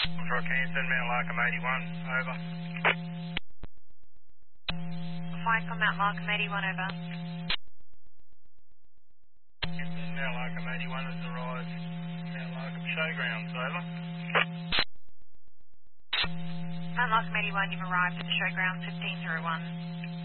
Rock Hanson, Mount Larkham 81, over. Flight from Mount Larkham 81, over. Hanson, Mount Larkham 81 has arrived. Mount Larkham Showgrounds, over. Mount Larkham 81, you've arrived at the showground 1501.